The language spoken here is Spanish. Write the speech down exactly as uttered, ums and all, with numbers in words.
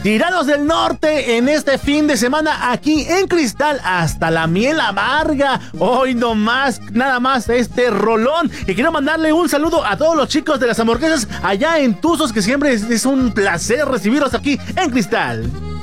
Tiranos del Norte en este fin de semana aquí en Cristal hasta la miel amarga. Hoy nomás, nada más este rolón. Y quiero mandarle un saludo a todos los chicos de las hamburguesas allá en Tuzos, que siempre es, es un placer recibirlos aquí en Cristal.